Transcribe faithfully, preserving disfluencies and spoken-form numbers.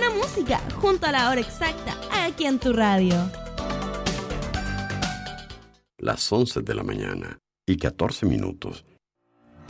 buena música junto a la hora exacta aquí en tu radio. Las once de la mañana y catorce minutos.